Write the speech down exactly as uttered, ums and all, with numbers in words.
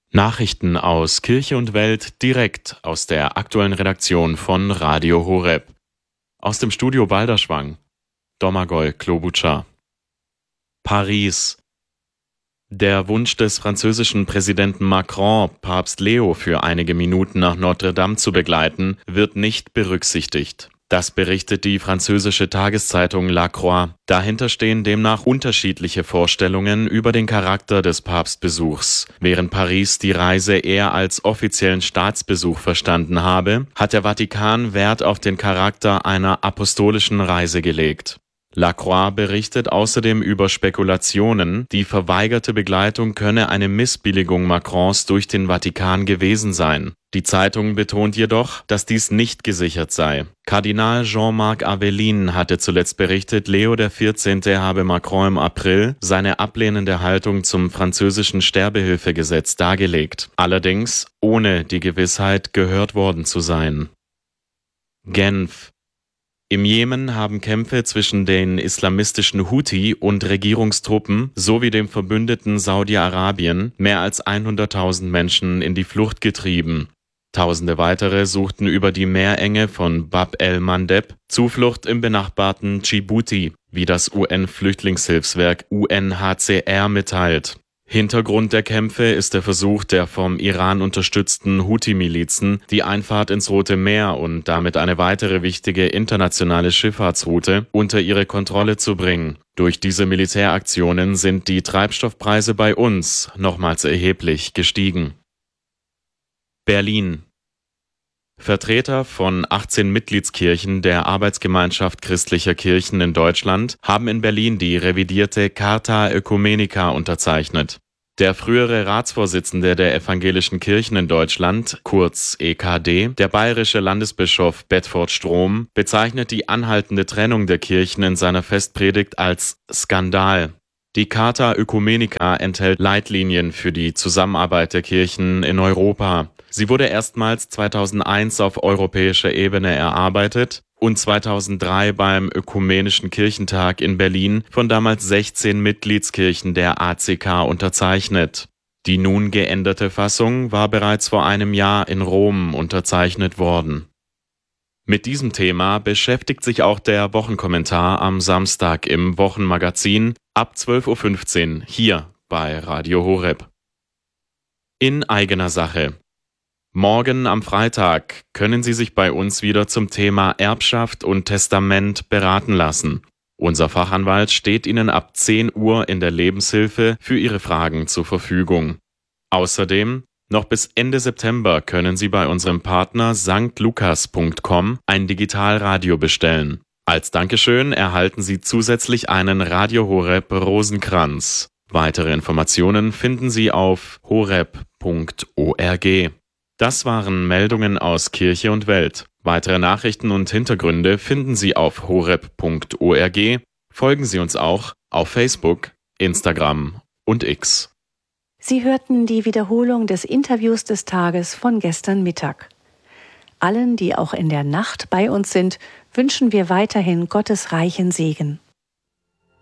Nachrichten aus Kirche und Welt direkt aus der aktuellen Redaktion von Radio Horeb. Aus dem Studio Balderschwang. Domagoj Klobuchar. Paris. Der Wunsch des französischen Präsidenten Macron, Papst Leo für einige Minuten nach Notre Dame zu begleiten, wird nicht berücksichtigt. Das berichtet die französische Tageszeitung La Croix. Dahinter stehen demnach unterschiedliche Vorstellungen über den Charakter des Papstbesuchs. Während Paris die Reise eher als offiziellen Staatsbesuch verstanden habe, hat der Vatikan Wert auf den Charakter einer apostolischen Reise gelegt. La Croix berichtet außerdem über Spekulationen, die verweigerte Begleitung könne eine Missbilligung Macrons durch den Vatikan gewesen sein. Die Zeitung betont jedoch, dass dies nicht gesichert sei. Kardinal Jean-Marc Aveline hatte zuletzt berichtet, Leo der vierzehnte habe Macron im April seine ablehnende Haltung zum französischen Sterbehilfegesetz dargelegt, allerdings ohne die Gewissheit, gehört worden zu sein. Genf. Im Jemen haben Kämpfe zwischen den islamistischen Houthi und Regierungstruppen sowie dem Verbündeten Saudi-Arabien mehr als hunderttausend Menschen in die Flucht getrieben. Tausende weitere suchten über die Meerenge von Bab el-Mandeb Zuflucht im benachbarten Djibouti, wie das U N-Flüchtlingshilfswerk U N H C R mitteilt. Hintergrund der Kämpfe ist der Versuch der vom Iran unterstützten Houthi-Milizen, die Einfahrt ins Rote Meer und damit eine weitere wichtige internationale Schifffahrtsroute unter ihre Kontrolle zu bringen. Durch diese Militäraktionen sind die Treibstoffpreise bei uns nochmals erheblich gestiegen. Berlin. Vertreter von achtzehn Mitgliedskirchen der Arbeitsgemeinschaft christlicher Kirchen in Deutschland haben in Berlin die revidierte Carta Oecumenica unterzeichnet. Der frühere Ratsvorsitzende der evangelischen Kirchen in Deutschland, kurz E K D, der bayerische Landesbischof Bedford Strom, bezeichnet die anhaltende Trennung der Kirchen in seiner Festpredigt als Skandal. Die Carta Oecumenica enthält Leitlinien für die Zusammenarbeit der Kirchen in Europa. Sie wurde erstmals zweitausendeins auf europäischer Ebene erarbeitet und zweitausenddrei beim Ökumenischen Kirchentag in Berlin von damals sechzehn Mitgliedskirchen der A C K unterzeichnet. Die nun geänderte Fassung war bereits vor einem Jahr in Rom unterzeichnet worden. Mit diesem Thema beschäftigt sich auch der Wochenkommentar am Samstag im Wochenmagazin ab zwölf Uhr fünfzehn hier bei Radio Horeb. In eigener Sache. Morgen am Freitag können Sie sich bei uns wieder zum Thema Erbschaft und Testament beraten lassen. Unser Fachanwalt steht Ihnen ab zehn Uhr in der Lebenshilfe für Ihre Fragen zur Verfügung. Außerdem, noch bis Ende September können Sie bei unserem Partner sankt lukas punkt com ein Digitalradio bestellen. Als Dankeschön erhalten Sie zusätzlich einen Radio Horeb Rosenkranz. Weitere Informationen finden Sie auf horeb punkt org. Das waren Meldungen aus Kirche und Welt. Weitere Nachrichten und Hintergründe finden Sie auf horeb punkt org. Folgen Sie uns auch auf Facebook, Instagram und X. Sie hörten die Wiederholung des Interviews des Tages von gestern Mittag. Allen, die auch in der Nacht bei uns sind, wünschen wir weiterhin Gottes reichen Segen.